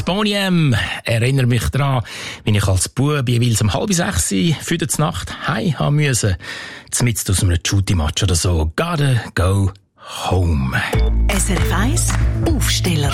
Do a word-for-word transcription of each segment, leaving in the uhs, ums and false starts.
Boniem, erinnere mich daran, wenn ich als Bub jeweils um halb sechs für die Nacht heim haben müssen. Zumindest aus einem Shooty-Match oder so. Gotta go home. S R F eins Aufsteller.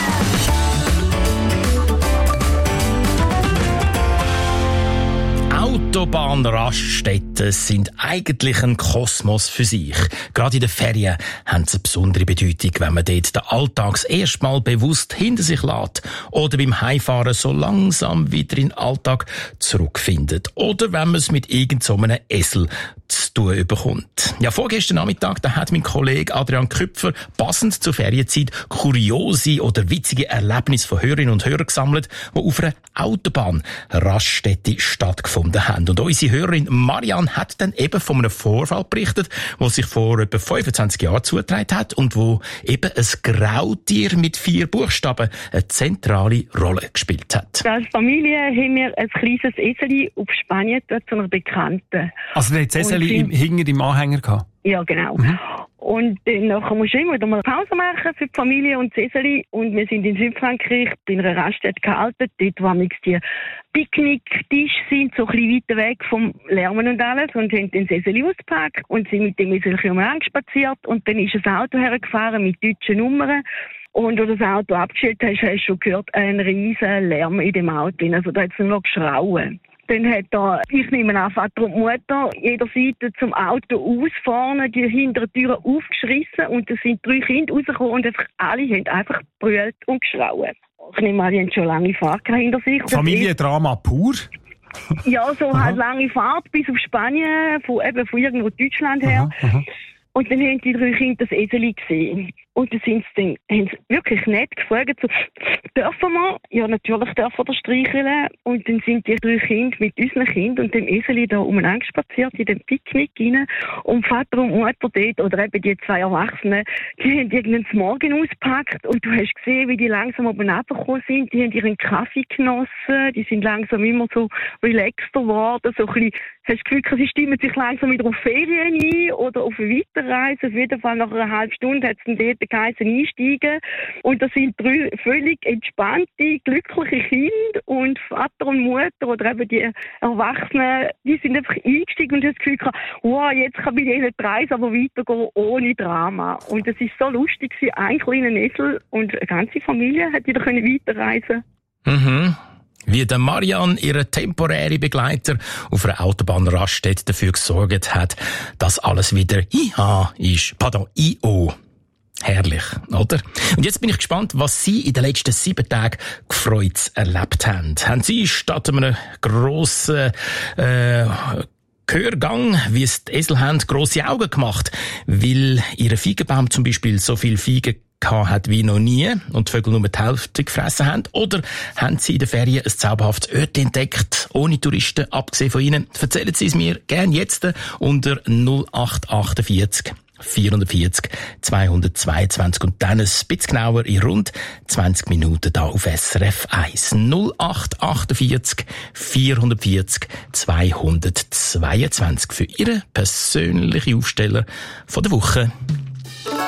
Autobahnraststätten sind eigentlich ein Kosmos für sich. Gerade in den Ferien haben sie eine besondere Bedeutung, wenn man dort den Alltag erstmal bewusst hinter sich lässt oder beim Heimfahren so langsam wieder in den Alltag zurückfindet oder wenn man es mit irgend so einem Esel zu tun bekommt. Ja, vorgestern Nachmittag, da hat mein Kollege Adrian Küpfer passend zur Ferienzeit kuriose oder witzige Erlebnisse von Hörerinnen und Hörern gesammelt, die auf einer Autobahnraststätte stattgefunden haben. Und unsere Hörerin Marianne hat dann eben von einem Vorfall berichtet, der sich vor etwa fünfundzwanzig Jahren zugetragen hat und wo eben ein Grautier mit vier Buchstaben eine zentrale Rolle gespielt hat. Als Familie haben wir ein kleines Eseli auf Spanien dort zu einer Bekannten. Also, der Eseli im, hinter im Anhänger gehabt? Ja, genau. Mhm. Und dann nachher musst du immer wieder mal Pause machen für die Familie und das Eseli. Und wir sind in Südfrankreich bei einer Raststätte gehalten, dort wo die Picknicktische sind, so ein bisschen weiter weg vom Lärmen und alles, und haben dann das Eseli ausgepackt und sind mit dem Eseli umeinander spaziert. Und dann ist ein Auto hergefahren mit deutschen Nummern. Und als du das Auto abgestellt hast, hast du schon gehört, einen riesen Lärm in dem Auto. Also da hat es nur noch geschrauen. Dann hat da, ich nehme an, Vater und Mutter jeder Seite zum Auto aus, vorne die hinteren Türen aufgeschrissen und da sind drei Kinder rausgekommen und einfach alle haben einfach gebrüllt und geschrauen. Ich nehme an, die haben schon lange Fahrt hinter sich. Familiendrama pur? Ja, so aha. Halt lange Fahrt bis auf Spanien, von, eben von irgendwo Deutschland her. Aha, aha. Und dann haben die drei Kinder das Eseli gesehen. Und dann sind sie dann, haben sie wirklich nett gefragt, so, dürfen wir? Ja, natürlich dürfen wir das streicheln. Und dann sind die drei Kinder mit unseren Kindern und dem Eseli da umeinander spaziert in den Picknick rein. Und Vater und Mutter dort, oder eben die zwei Erwachsenen, die haben irgendeinen Morgen ausgepackt. Und du hast gesehen, wie die langsam oben runtergekommen sind. Die haben ihren Kaffee genossen. Die sind langsam immer so relaxter geworden. So ein bisschen, hast du das Gefühl, sie stimmen sich langsam wieder auf Ferien ein oder auf eine Weiterreise. Auf jeden Fall nach einer halben Stunde hat es dann dort geheißen einsteigen. Und das sind drei völlig entspannte, glückliche Kinder und Vater und Mutter oder eben die Erwachsenen, die sind einfach eingestiegen und haben das Gefühl gehabt, wow, jetzt kann bei denen die Reise aber weitergehen ohne Drama. Und es ist so lustig, ein kleiner Esel und eine ganze Familie hat wieder weiterreisen können. Mhm. Wie der Marianne, ihre temporäre Begleiter, auf einer Autobahnraststätte dafür gesorgt hat, dass alles wieder I A ist. Pardon, I O. Herrlich, oder? Und jetzt bin ich gespannt, was Sie in den letzten sieben Tagen gefreut erlebt haben. Haben Sie statt einem grossen äh, Gehörgang, wie es die Esel haben, grosse Augen gemacht, weil Ihr Feigenbaum zum Beispiel so viel Feigen hat wie noch nie und die Vögel nur die Hälfte gefressen haben? Oder haben Sie in der Ferien ein zauberhaftes Örtchen entdeckt, ohne Touristen, abgesehen von Ihnen? Erzählen Sie es mir gerne jetzt unter null acht achtundvierzig vierhundertvierzig zweihundertzweiundzwanzig und dann ein bisschen genauer in rund zwanzig Minuten da auf S R F eins. null acht achtundvierzig vierhundertvierzig zweihundertzweiundzwanzig für Ihren persönlichen Aufsteller von der Woche.